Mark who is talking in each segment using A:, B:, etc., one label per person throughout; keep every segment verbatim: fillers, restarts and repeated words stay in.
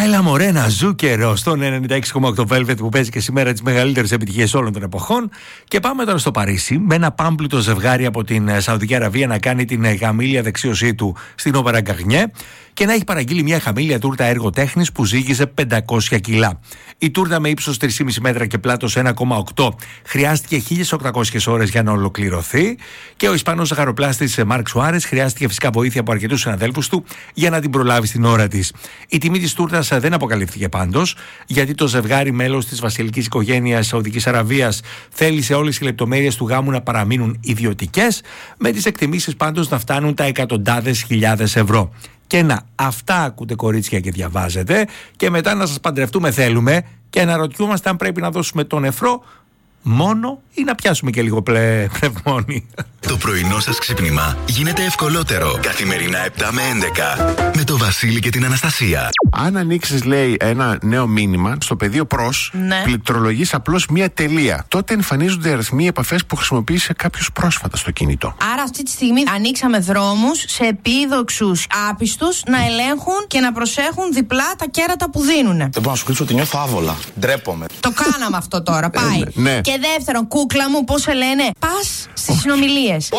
A: Έλα μωρέ να ζου καιρό στον ενενήντα έξι κόμμα οκτώ Velvet που παίζει και σήμερα τις μεγαλύτερες επιτυχίες όλων των εποχών. Και πάμε τώρα στο Παρίσι με ένα πάμπλουτο ζευγάρι από την Σαουδική Αραβία να κάνει την γαμήλια δεξίωσή του στην Όπερα Γκαρνιέ και να έχει παραγγείλει μια χαμήλια τούρτα έργο τέχνης που ζύγιζε πεντακόσια κιλά. Η τούρτα με ύψος τρία κόμμα πέντε μέτρα και πλάτος ένα κόμμα οκτώ χρειάστηκε χίλιες οκτακόσιες ώρες για να ολοκληρωθεί και ο Ισπανός ζαχαροπλάστης Μάρκ Σουάρες χρειάστηκε φυσικά βοήθεια από αρκετούς συναδέλφους του για να την προλάβει στην ώρα της. Η τιμή της τούρτας δεν αποκαλύφθηκε πάντως, γιατί το ζευγάρι, μέλος της βασιλικής οικογένειας Σαουδικής Αραβίας, θέλησε όλες οι λεπτομέρειες του γάμου να παραμείνουν ιδιωτικές, με τις εκτιμήσεις πάντως να φτάνουν τα εκατοντάδες χιλιάδες ευρώ. Και να, αυτά ακούτε κορίτσια και διαβάζετε, και μετά να σας παντρευτούμε θέλουμε και αναρωτιούμαστε αν πρέπει να δώσουμε τον νεφρό μόνο ή να πιάσουμε και λίγο πλε... πνευμόνι.
B: Το πρωινό σας ξύπνημα γίνεται ευκολότερο. Καθημερινά επτά με έντεκα με το Βασίλη και την Αναστασία.
C: Αν ανοίξεις, λέει, ένα νέο μήνυμα στο πεδίο προς,
D: ναι,
C: πληκτρολογείς απλώς μία τελεία. Τότε εμφανίζονται αριθμοί επαφές που χρησιμοποίησε κάποιος πρόσφατα στο κινητό.
D: Άρα αυτή τη στιγμή ανοίξαμε δρόμους σε επίδοξους άπιστους να ελέγχουν και να προσέχουν διπλά τα κέρατα που δίνουνε.
E: Δεν μπορώ να σου κρύψω ότι νιώθω άβολα. Ντρέπομαι.
D: Το κάναμε αυτό τώρα, πάει.
C: Ε, ναι.
D: Και δεύτερον, κούκλα μου, πώς σε λένε, πας στις συνομιλίες.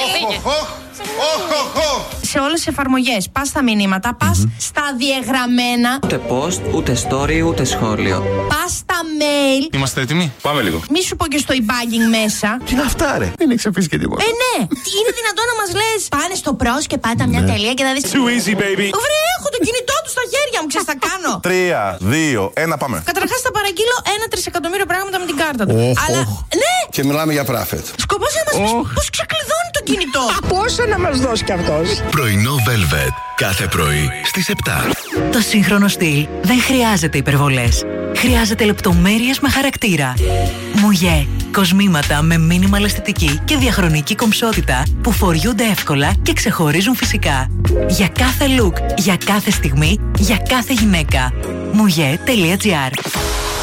D: Σε όλες τις εφαρμογές, πας στα μηνύματα, πας mm-hmm. στα διαγραμμένα.
F: Ούτε post, ούτε story, ούτε σχόλιο.
D: Πας στα mail.
E: Είμαστε έτοιμοι? Πάμε λίγο.
D: Μη σου πω και στο e-banking μέσα.
C: Τι είναι αυτά, ρε? Δεν έχει αφήσει και τίποτα.
D: Ε, ναι. Είναι δυνατόν να μας λες, πάνε στο προς και πάτα μια τελεία και θα δεις.
E: Too easy, baby.
D: Βρε, έχω το κινητό του στα χέρια μου, ξέρεις, θα κάνω.
E: Τρία, δύο, ένα, πάμε.
D: Καταρχάς θα παραγγείλω ένα τρισεκατομμύριο πράγματα με την κάρτα του.
C: Oh,
D: Αλλά,
C: oh.
D: ναι.
E: Και μιλάμε για πράφετ.
D: Σκοπός να μας πεις
C: Oh.
D: πώς ξεκλειδώνει το κινητό.
G: Πόσο να μας δώσει κι αυτός.
B: Πρωινό Velvet. Κάθε πρωί στις επτά.
H: Το σύγχρονο στυλ δεν χρειάζεται υπερβολές. Χρειάζεται λεπτομέρειες με χαρακτήρα. Μουγέ. Κοσμήματα με μίνιμαλ αισθητική και διαχρονική κομψότητα που φοριούνται εύκολα και ξεχωρίζουν φυσικά. Για κάθε look, για κάθε στιγμή, για κάθε γυναίκα. Μουγέ τελεία τζι άρ.